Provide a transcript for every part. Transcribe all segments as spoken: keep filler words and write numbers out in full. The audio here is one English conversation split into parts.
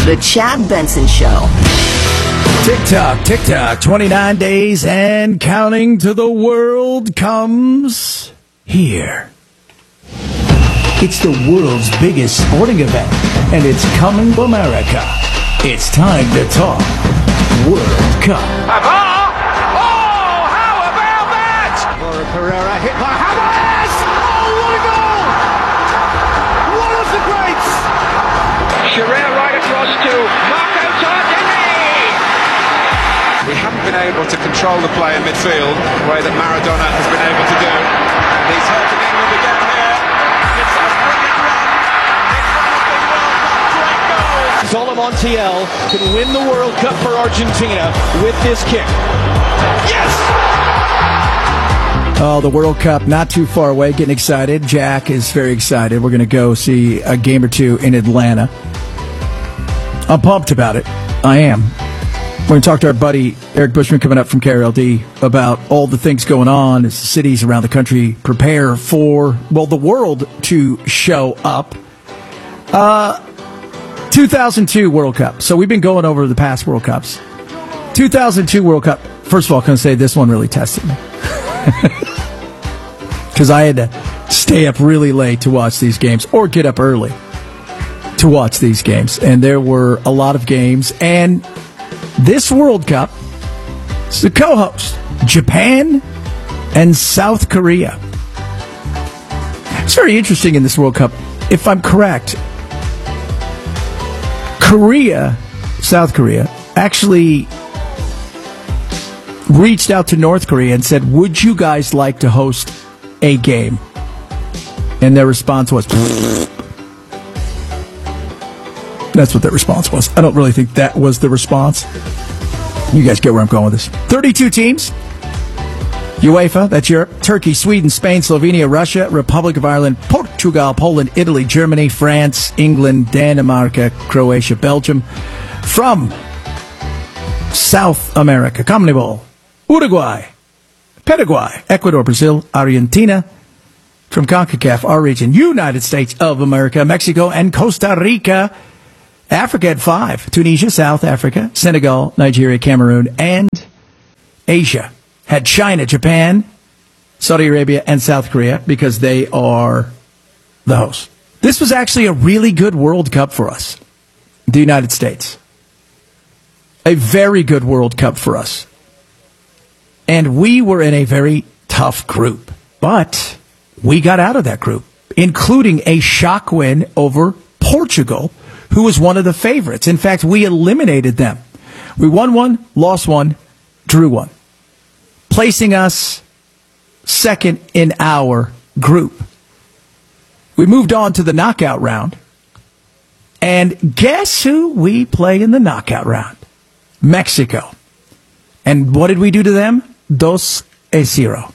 The Chad Benson Show. Tick-tock, tick-tock, twenty-nine days and counting to the world comes here. It's the world's biggest sporting event, and it's coming to America. It's time to talk World Cup. Oh, how about that? Laura Pereira hit by Hamas. Oh, what a goal! One of the greats. Sherrera right across to Marco Tardini. We haven't been able to control the play in midfield the way that Maradona has been able to do. And he's hurting England again here. It's a brilliant run in front of the World Cup. Great goal. Zola Montiel can win the World Cup for Argentina with this kick. Yes! Oh, the World Cup, not too far away, getting excited. Jack is very excited. We're going to go see a game or two in Atlanta. I'm pumped about it. I am. We're going to talk to our buddy Eric Bushman coming up from K R L D about all the things going on as cities around the country prepare for, well, the world to show up. Uh, two thousand two World Cup. So we've been going over the past World Cups. two thousand two World Cup. First of all, I'm going to say this one really tested me. Because I had to stay up really late to watch these games or get up early to watch these games. And there were a lot of games. And this World Cup is the co-host, Japan and South Korea. It's very interesting in this World Cup. If I'm correct, Korea, South Korea, actually reached out to North Korea and said, would you guys like to host a game? And their response was, that's what their response was. I don't really think that was the response. You guys get where I'm going with this. thirty-two teams. UEFA, that's Europe. Turkey, Sweden, Spain, Slovenia, Russia, Republic of Ireland, Portugal, Poland, Italy, Germany, France, England, Denmark, Croatia, Belgium. From South America, CONMEBOL, Uruguay, Paraguay, Ecuador, Brazil, Argentina. From CONCACAF, our region, United States of America, Mexico, and Costa Rica. Africa had five. Tunisia, South Africa, Senegal, Nigeria, Cameroon, and Asia had China, Japan, Saudi Arabia, and South Korea because they are the hosts. This was actually a really good World Cup for us, the United States. A very good World Cup for us. And we were in a very tough group. But we got out of that group, including a shock win over Portugal, who was one of the favorites. In fact, we eliminated them. We won one, lost one, drew one, placing us second in our group. We moved on to the knockout round. And guess who we play in the knockout round? Mexico. And what did we do to them? Dos a zero.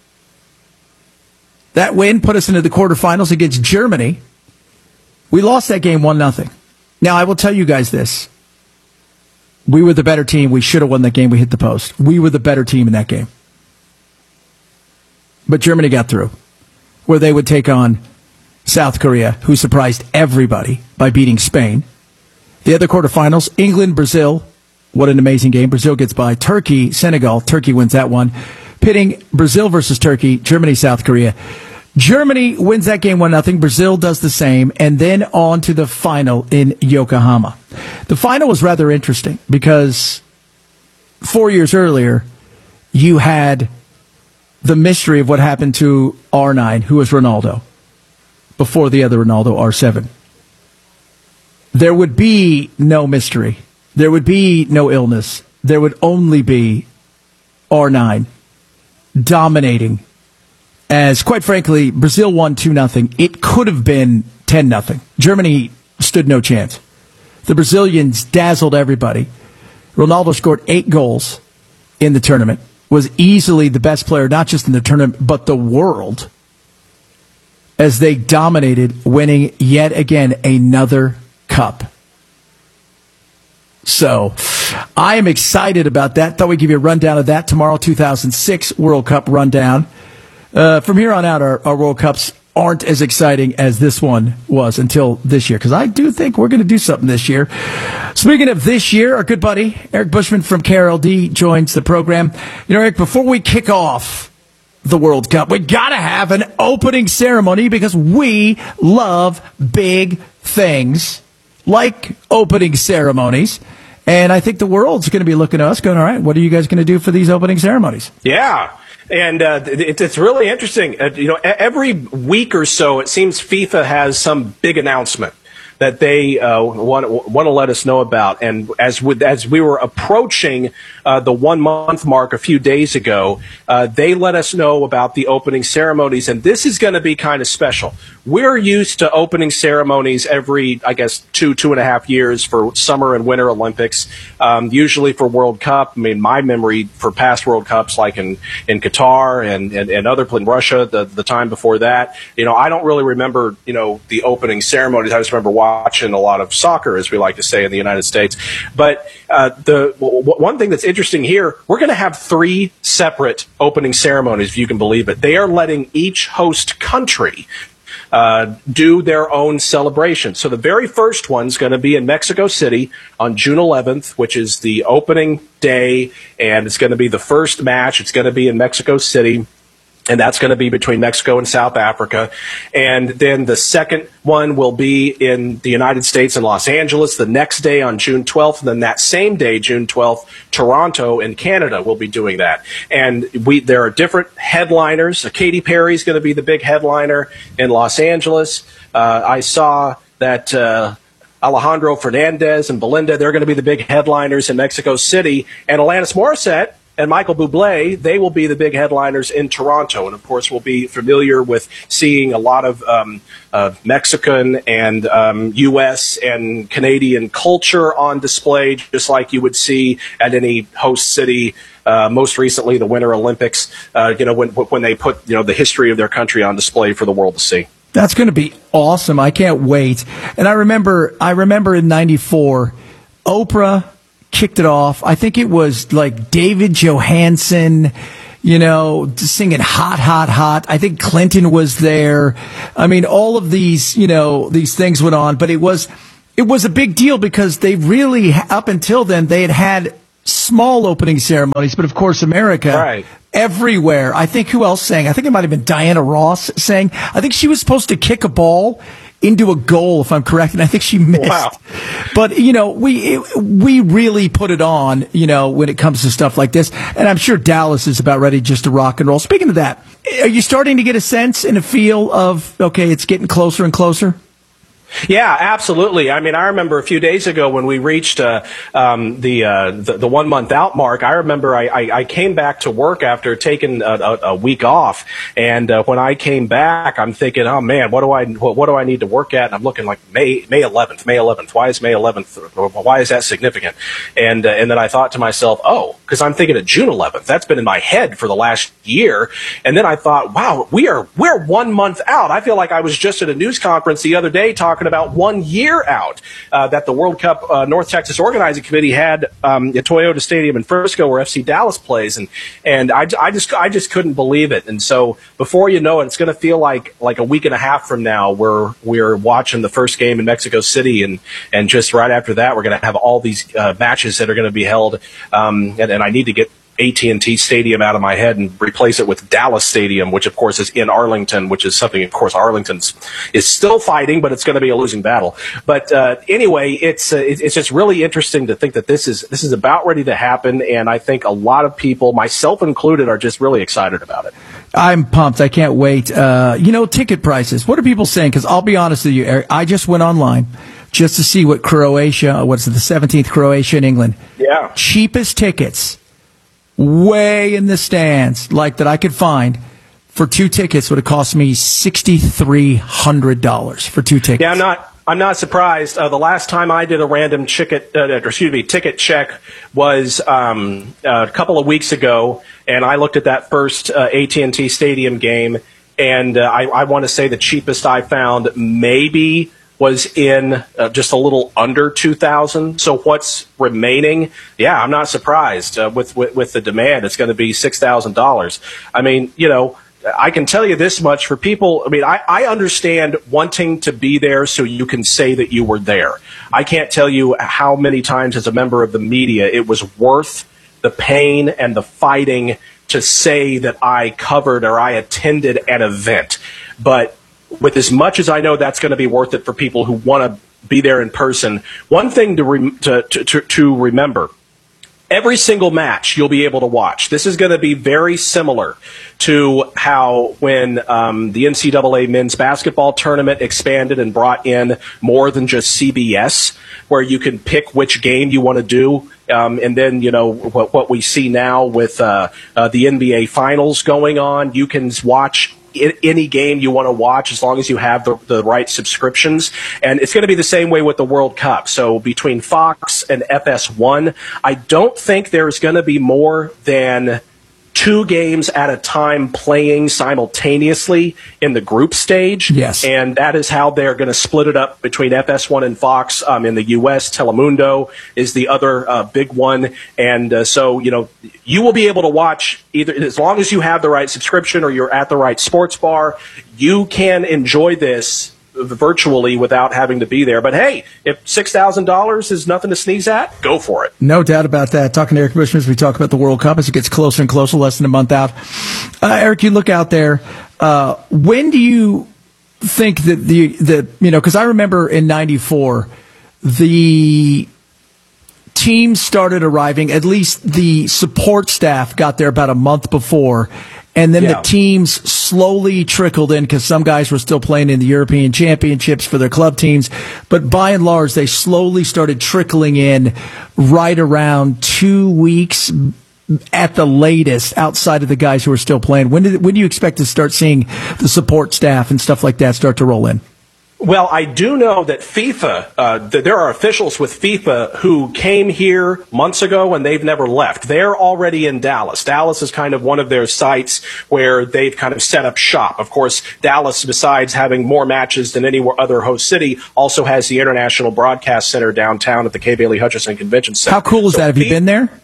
That win put us into the quarterfinals against Germany. We lost that game one nothing. Now, I will tell you guys this. We were the better team. We should have won that game. We hit the post. We were the better team in that game. But Germany got through, where they would take on South Korea, who surprised everybody by beating Spain. The other quarterfinals, England, Brazil. What an amazing game. Brazil gets by. Turkey, Senegal. Turkey wins that one. Pitting Brazil versus Turkey, Germany, South Korea. Germany wins that game one nothing. Brazil does the same. And then on to the final in Yokohama. The final was rather interesting because four years earlier, you had the mystery of what happened to R nine, who was Ronaldo, before the other Ronaldo, R seven. There would be no mystery. There would be no illness. There would only be R nine dominating. As, quite frankly, Brazil won two nothing. It could have been ten nothing. Germany stood no chance. The Brazilians dazzled everybody. Ronaldo scored eight goals in the tournament, was easily the best player, not just in the tournament, but the world, as they dominated, winning yet again another cup. So, I am excited about that. Thought we'd give you a rundown of that tomorrow, two thousand six World Cup rundown. Uh, from here on out, our, our World Cups aren't as exciting as this one was until this year, because I do think we're going to do something this year. Speaking of this year, our good buddy Eric Bushman from K R L D joins the program. You know, Eric, before we kick off the World Cup, we got to have an opening ceremony because we love big things like opening ceremonies. And I think the world's going to be looking at us going, all right, what are you guys going to do for these opening ceremonies? Yeah. And uh, it, it's really interesting. Uh, you know, every week or so, it seems FIFA has some big announcement that they uh, want, want to let us know about. And as we, as we were approaching uh, the one-month mark a few days ago, uh, they let us know about the opening ceremonies. And this is going to be kind of special. We're used to opening ceremonies every, I guess, two, two and a half years for Summer and Winter Olympics, um, usually for World Cup. I mean, my memory for past World Cups, like in, in Qatar and, and, and other, in Russia, the, the time before that, you know, I don't really remember, you know, the opening ceremonies. I just remember watching a lot of soccer, as we like to say in the United States. But uh, the w- one thing that's interesting here, we're going to have three separate opening ceremonies, if you can believe it. They are letting each host country Uh, do their own celebration. So the very first one's going to be in Mexico City on June eleventh, which is the opening day, and it's going to be the first match. It's going to be in Mexico City, and that's going to be between Mexico and South Africa. And then the second one will be in the United States in Los Angeles the next day on June twelfth. And then that same day, June twelfth, Toronto in Canada will be doing that. And we there are different headliners. Katy Perry is going to be the big headliner in Los Angeles. Uh, I saw that uh, Alejandro Fernandez and Belinda, they're going to be the big headliners in Mexico City. And Alanis Morissette and Michael Bublé, they will be the big headliners in Toronto. And, of course, we'll be familiar with seeing a lot of um, uh, Mexican and um, U S and Canadian culture on display, just like you would see at any host city. Uh, most recently, the Winter Olympics, uh, you know, when, when they put, you know, the history of their country on display for the world to see. That's going to be awesome. I can't wait. And I remember, I remember in ninety-four, Oprah kicked it off. I think it was like David Johansen, you know, singing Hot, Hot, Hot. I think Clinton was there. I mean, all of these, you know, these things went on, but it was, it was a big deal because they really, up until then, they had had small opening ceremonies, but of course, America, right, everywhere. I think who else sang? I think it might have been Diana Ross sang. I think she was supposed to kick a ball into a goal, if I'm correct, and I think she missed. Wow. But, you know, we we really put it on, you know, when it comes to stuff like this. And I'm sure Dallas is about ready just to rock and roll. Speaking of that, are you starting to get a sense and a feel of, okay, it's getting closer and closer? Yeah, absolutely. I mean, I remember a few days ago when we reached uh, um, the, uh, the the one month out mark. I remember I, I, I came back to work after taking a, a, a week off, and uh, when I came back, I'm thinking, oh man, what do I what, what do I need to work at? And I'm looking like May May eleventh, May eleventh. Why is May eleventh? Why is that significant? And uh, and then I thought to myself, oh, because I'm thinking of June eleventh. That's been in my head for the last year. And then I thought, wow, we are we're one month out. I feel like I was just at a news conference the other day talking about one year out uh, that the World Cup uh, North Texas Organizing Committee had um, at Toyota Stadium in Frisco, where F C Dallas plays, and and I, I just I just couldn't believe it. And so before you know it, it's going to feel like like a week and a half from now, we're we're watching the first game in Mexico City, and and just right after that, we're going to have all these uh, matches that are going to be held, um, and, and I need to get A T and T Stadium out of my head and replace it with Dallas Stadium, which of course is in Arlington, which is something, of course, Arlington is still fighting, but it's going to be a losing battle. But uh, anyway, it's uh, it's just really interesting to think that this is this is about ready to happen, and I think a lot of people, myself included, are just really excited about it. I'm pumped. I can't wait. Uh, you know, ticket prices. What are people saying? Because I'll be honest with you, Eric, I just went online just to see what Croatia, what's it, the seventeenth Croatia in England. Yeah. Cheapest tickets. Way in the stands, like that I could find for two tickets would have cost me sixty-three hundred dollars for two tickets. Yeah, I'm not. I'm not surprised. Uh, the last time I did a random ticket, uh, excuse me, ticket check was um, a couple of weeks ago, and I looked at that first uh, A T and T Stadium game, and uh, I, I want to say the cheapest I found maybe was in uh, just a little under two thousand. So what's remaining? Yeah, I'm not surprised uh, with, with with the demand. It's going to be six thousand dollars. I mean, you know, I can tell you this much for people. I mean, I, I understand wanting to be there so you can say that you were there. I can't tell you how many times as a member of the media it was worth the pain and the fighting to say that I covered or I attended an event. But with as much as I know that's going to be worth it for people who want to be there in person, one thing to, re- to, to, to remember, every single match you'll be able to watch. This is going to be very similar to how when um, the N C double A men's basketball tournament expanded and brought in more than just C B S, where you can pick which game you want to do. Um, and then, you know, what, what we see now with uh, uh, the N B A finals going on, you can watch any game you want to watch as long as you have the, the right subscriptions. And it's going to be the same way with the World Cup. So between Fox and F S one, I don't think there's going to be more than two games at a time playing simultaneously in the group stage. Yes. And that is how they're going to split it up between F S one and Fox. Um, in the U S, Telemundo is the other uh, big one. And uh, so, you know, you will be able to watch either, as long as you have the right subscription or you're at the right sports bar, you can enjoy this virtually without having to be there. But hey, if six thousand dollars is nothing to sneeze at, go for it. No doubt about that. Talking to Eric Bushman as we talk about the World Cup as it gets closer and closer, less than a month out. Uh, Eric, you look out there. Uh, when do you think that the, the you know, because I remember in ninety-four, the teams started arriving, at least the support staff got there about a month before. And then yeah. the teams slowly trickled in because some guys were still playing in the European Championships for their club teams. But by and large, they slowly started trickling in right around two weeks at the latest outside of the guys who are still playing. When did, when do you expect to start seeing the support staff and stuff like that start to roll in? Well, I do know that FIFA, uh, that there are officials with FIFA who came here months ago and they've never left. They're already in Dallas. Dallas is kind of one of their sites where they've kind of set up shop. Of course, Dallas, besides having more matches than any other host city, also has the International Broadcast Center downtown at the Kay Bailey Hutchison Convention Center. How cool is so that? Have you been there?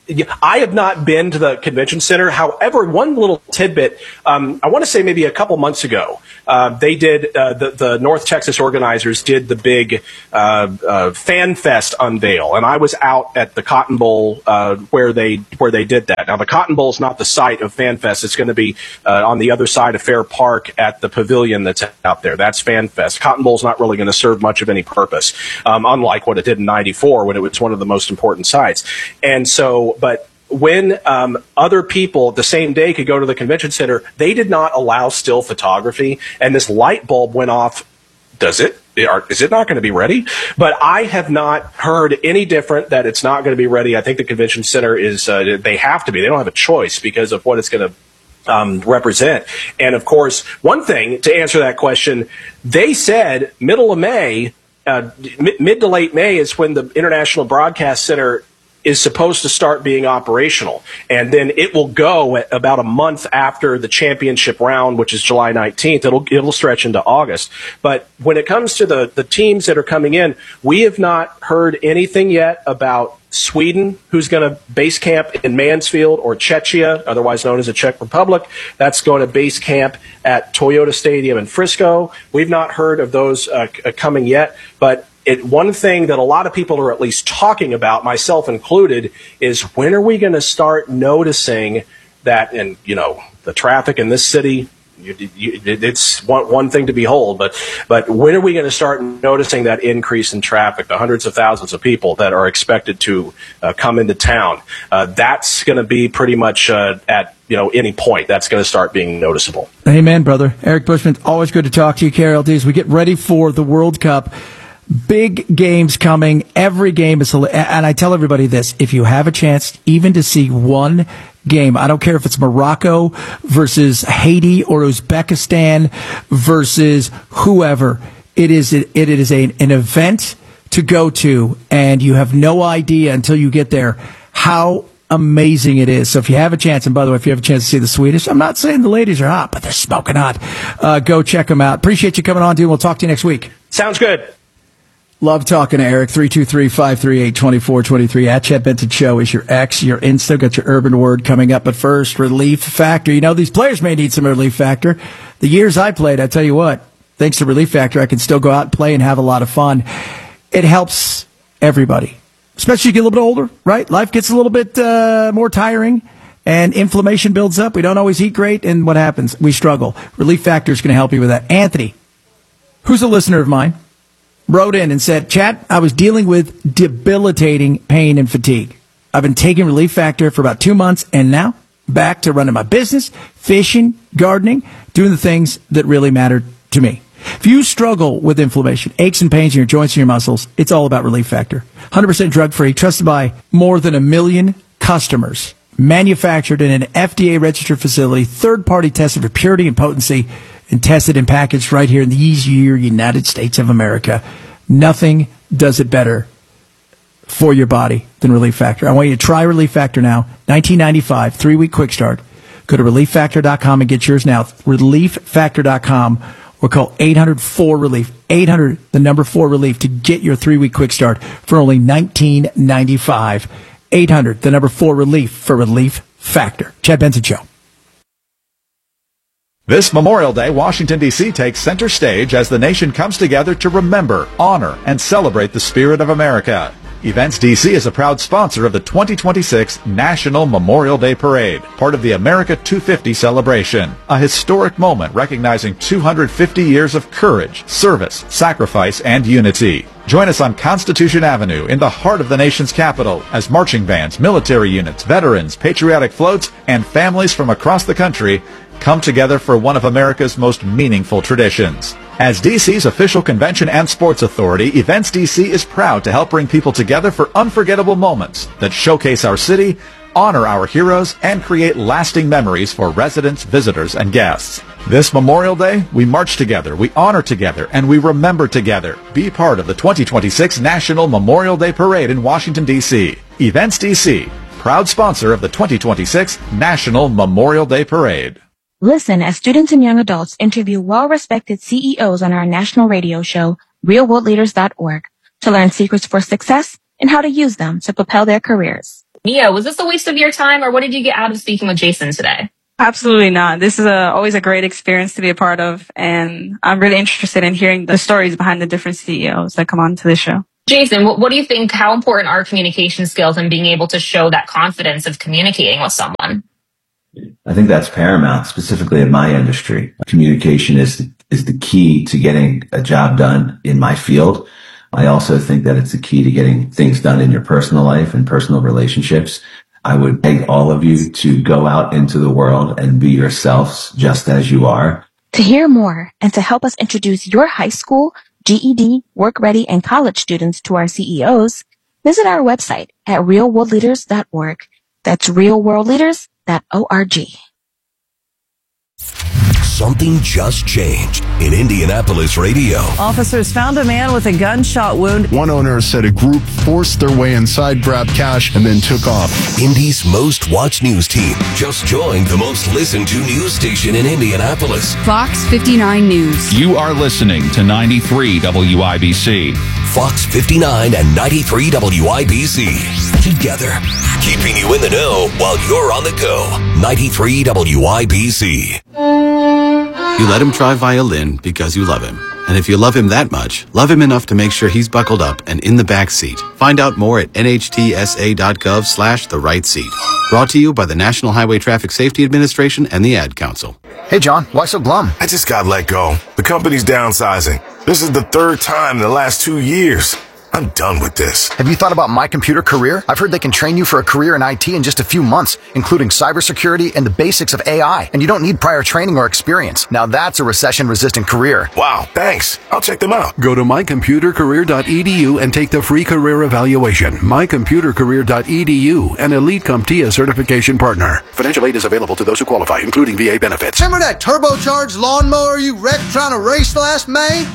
I have not been to the convention center. However, one little tidbit, um, I want to say maybe a couple months ago, uh, they did, uh, the, the North Texas organizers did the big uh, uh, Fan Fest unveil, and I was out at the Cotton Bowl uh, where they where they did that. Now, the Cotton Bowl is not the site of Fan Fest. It's going to be uh, on the other side of Fair Park at the pavilion that's out there. That's Fan Fest. Cotton Bowl is not really going to serve much of any purpose, um, unlike what it did in ninety-four when it was one of the most important sites. And so But when um, other people the same day could go to the convention center, they did not allow still photography, and this light bulb went off. Does it? Is it not going to be ready? But I have not heard any different that it's not going to be ready. I think the convention center is, uh, they have to be. They don't have a choice because of what it's going to um, represent. And, of course, one thing to answer that question, they said middle of May, uh, mid to late May is when the International Broadcast Center is supposed to start being operational. And then it will go at about a month after the championship round, which is July nineteenth. It'll it'll stretch into August. But when it comes to the, the teams that are coming in, we have not heard anything yet about Sweden, who's going to base camp in Mansfield, or Czechia, otherwise known as the Czech Republic. That's going to base camp at Toyota Stadium in Frisco. We've not heard of those uh, coming yet, but It, one thing that a lot of people are at least talking about, myself included, is when are we going to start noticing that, and you know, the traffic in this city, you, you, it's one, one thing to behold, but but when are we going to start noticing that increase in traffic, the hundreds of thousands of people that are expected to uh, come into town? Uh, that's going to be pretty much uh, at you know any point. That's going to start being noticeable. Amen, brother. Eric Bushman, always good to talk to you, K R L D, as we get ready for the World Cup. Big games coming. Every game is, and I tell everybody this, if you have a chance even to see one game, I don't care if it's Morocco versus Haiti or Uzbekistan versus whoever, it is, it, it is a, an event to go to, and you have no idea until you get there how amazing it is. So if you have a chance, and by the way, if you have a chance to see the Swedish, I'm not saying the ladies are hot, but they're smoking hot. Uh, go check them out. Appreciate you coming on, dude. We'll talk to you next week. Sounds good. Love talking to Eric. three two three, five three eight, two four two three. At Chet Benson Show is your X, your Insta. Got your urban word coming up. But first, relief factor. You know, these players may need some relief factor. The years I played, I tell you what, thanks to Relief Factor, I can still go out and play and have a lot of fun. It helps everybody, especially as you get a little bit older, right? Life gets a little bit uh, more tiring, and inflammation builds up. We don't always eat great, and what happens? We struggle. Relief Factor is going to help you with that. Anthony, who's a listener of mine, wrote in and said, Chad, I was dealing with debilitating pain and fatigue. I've been taking Relief Factor for about two months, and now back to running my business, fishing, gardening, doing the things that really matter to me. If you struggle with inflammation, aches and pains in your joints and your muscles, it's all about Relief Factor. one hundred percent drug-free, trusted by more than a million customers, manufactured in an F D A-registered facility, third-party tested for purity and potency, and tested and packaged right here in the easier United States of America. Nothing does it better for your body than Relief Factor. I want you to try Relief Factor now. nineteen ninety-five, three-week quick start. Go to relief factor dot com and get yours now. relief factor dot com or call eight hundred four relief. eight hundred, the number four relief, to get your three-week quick start for only nineteen ninety-five. eight hundred, the number four relief for Relief Factor. Chad Benson Show. This Memorial Day, Washington, D C takes center stage as the nation comes together to remember, honor, and celebrate the spirit of America. Events D C is a proud sponsor of the twenty twenty-six National Memorial Day Parade, part of the America two fifty celebration, a historic moment recognizing two hundred fifty years of courage, service, sacrifice, and unity. Join us on Constitution Avenue in the heart of the nation's capital as marching bands, military units, veterans, patriotic floats, and families from across the country come together for one of America's most meaningful traditions. As D C's official convention and sports authority, Events D C is proud to help bring people together for unforgettable moments that showcase our city, honor our heroes, and create lasting memories for residents, visitors, and guests. This Memorial Day, we march together, we honor together, and we remember together. Be part of the twenty twenty-six National Memorial Day Parade in Washington, D C Events D C, proud sponsor of the twenty twenty-six National Memorial Day Parade. Listen as students and young adults interview well-respected C E Os on our national radio show, real world leaders dot org, to learn secrets for success and how to use them to propel their careers. Mia, was this a waste of your time, or what did you get out of speaking with Jason today? Absolutely not. This is a, always a great experience to be a part of, and I'm really interested in hearing the stories behind the different C E Os that come on to the show. Jason, what, what do you think, how important are communication skills and being able to show that confidence of communicating with someone? I think that's paramount, specifically in my industry. Communication is is the key to getting a job done in my field. I also think that it's the key to getting things done in your personal life and personal relationships. I would beg all of you to go out into the world and be yourselves just as you are. To hear more and to help us introduce your high school, G E D, work ready, and college students to our C E Os, visit our website at real world leaders dot org. That's real world leaders dot org. Something just changed in Indianapolis radio. Officers found a man with a gunshot wound. One owner said a group forced their way inside, grabbed cash, and then took off. Indy's most watched news team just joined the most listened to news station in Indianapolis. Fox fifty-nine News. You are listening to ninety-three W I B C. Fox fifty-nine and ninety-three W I B C. Together, keeping you in the know while you're on the go. ninety-three W I B C. You let him try violin because you love him. And if you love him that much, love him enough to make sure he's buckled up and in the back seat. Find out more at N H T S A dot gov slash the right seat. Brought to you by the National Highway Traffic Safety Administration and the Ad Council. Hey, John, why so glum? I just got let go. The company's downsizing. This is the third time in the last two years. I'm done with this. Have you thought about My Computer Career? I've heard they can train you for a career in I T in just a few months, including cybersecurity and the basics of A I. And you don't need prior training or experience. Now that's a recession-resistant career. Wow, thanks. I'll check them out. Go to my computer career dot e d u and take the free career evaluation. my computer career dot e d u, an Elite CompTIA certification partner. Financial aid is available to those who qualify, including V A benefits. Remember that turbocharged lawnmower you wrecked trying to race last May?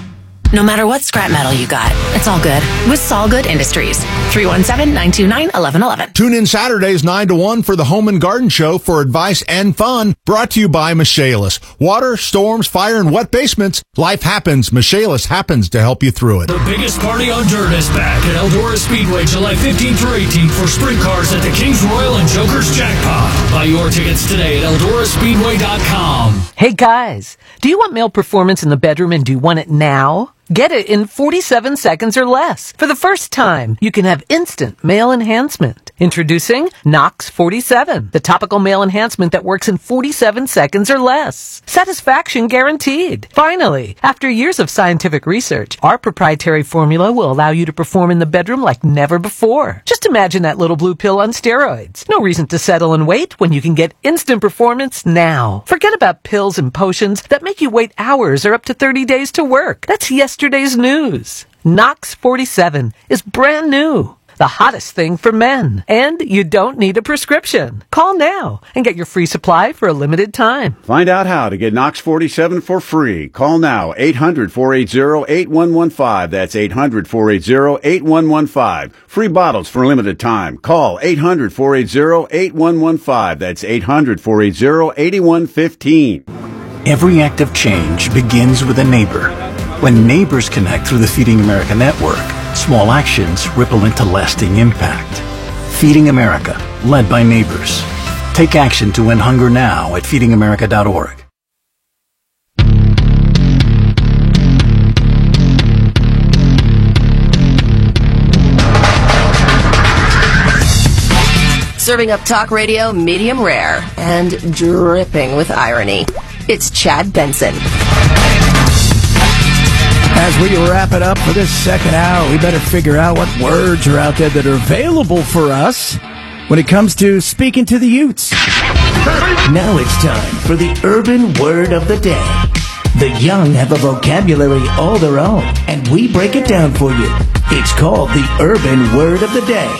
No matter what scrap metal you got, it's all good with Solgood Industries. three one seven, nine two nine, one one one one. Tune in Saturdays nine to one for the Home and Garden Show for advice and fun, brought to you by Michaelis. Water, storms, fire, and wet basements. Life happens. Michaelis happens to help you through it. The biggest party on dirt is back at Eldora Speedway July fifteenth through eighteenth for sprint cars at the Kings Royal and Joker's Jackpot. Buy your tickets today at eldora speedway dot com. Hey guys, do you want male performance in the bedroom and do you want it now? Get it in forty-seven seconds or less. For the first time, you can have instant male enhancement. Introducing Nox forty-seven, the topical male enhancement that works in forty-seven seconds or less. Satisfaction guaranteed. Finally, after years of scientific research, our proprietary formula will allow you to perform in the bedroom like never before. Just imagine that little blue pill on steroids. No reason to settle and wait when you can get instant performance now. Forget about pills and potions that make you wait hours or up to thirty days to work. That's yesterday's news. Nox forty-seven is brand new. The hottest thing for men. And you don't need a prescription. Call now and get your free supply for a limited time. Find out how to get Nox forty-seven for free. Call now, eight hundred, four eight zero, eight one one five. That's eight hundred, four eight zero, eight one one five. Free bottles for a limited time. Call eight hundred, four eight zero, eight one one five. That's eight hundred, four eight zero, eight one one five. Every act of change begins with a neighbor. When neighbors connect through the Feeding America network, small actions ripple into lasting impact. Feeding America, led by neighbors. Take action to end hunger now at feeding america dot org. Serving up talk radio medium rare and dripping with irony. It's Chad Benson. As we wrap it up for this second hour, we better figure out what words are out there that are available for us when it comes to speaking to the youths. Now it's time for the urban word of the day. The young have a vocabulary all their own, and we break it down for you. It's called the urban word of the day.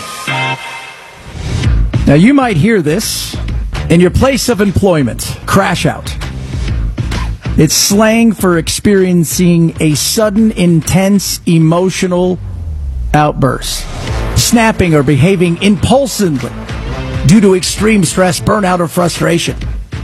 Now, you might hear this in your place of employment. Crash out. It's slang for experiencing a sudden, intense, emotional outburst. Snapping or behaving impulsively due to extreme stress, burnout, or frustration.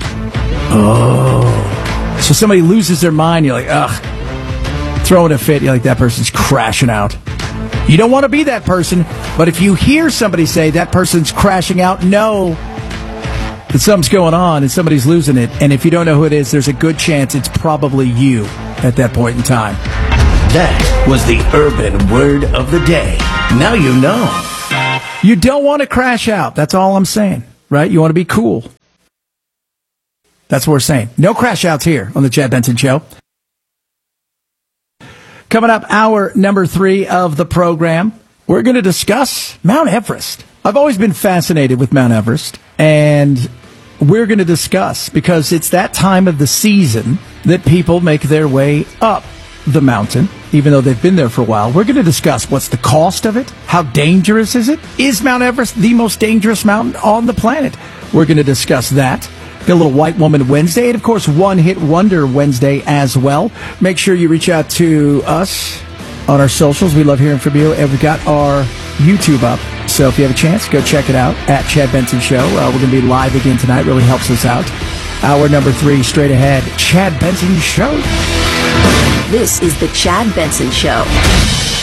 Oh. So somebody loses their mind, you're like, ugh. Throwing a fit, you're like, that person's crashing out. You don't want to be that person, but if you hear somebody say that person's crashing out, know that something's going on and somebody's losing it. And if you don't know who it is, there's a good chance it's probably you at that point in time. That was the urban word of the day. Now you know. You don't want to crash out. That's all I'm saying, right? You want to be cool. That's what we're saying. No crash outs here on the Chad Benson Show. Coming up, hour number three of the program, we're going to discuss Mount Everest. I've always been fascinated with Mount Everest, and we're going to discuss, because it's that time of the season that people make their way up the mountain, even though they've been there for a while. We're going to discuss what's the cost of it, how dangerous is it, is Mount Everest the most dangerous mountain on the planet? We're going to discuss that. Got a little White Woman Wednesday, and of course, One Hit Wonder Wednesday as well. Make sure you reach out to us on our socials. We love hearing from you, and we've got our YouTube up. So if you have a chance, go check it out at Chad Benson Show. Uh, we're going to be live again tonight. Really helps us out. Hour number three, straight ahead. Chad Benson Show. This is the Chad Benson Show.